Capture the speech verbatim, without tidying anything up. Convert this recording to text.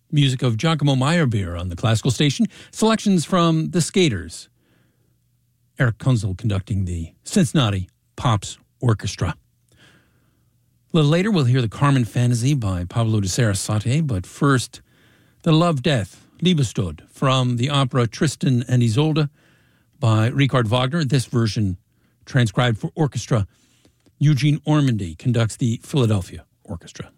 Music of Giacomo Meyerbeer on the classical station. Selections from The Skaters. Eric Kunzel conducting the Cincinnati Pops Orchestra. A little later, we'll hear the Carmen Fantasy by Pablo de Sarasate, but first, the Love Death, Liebestod, from the opera Tristan and Isolde by Richard Wagner. This version transcribed for orchestra. Eugene Ormandy conducts the Philadelphia Orchestra.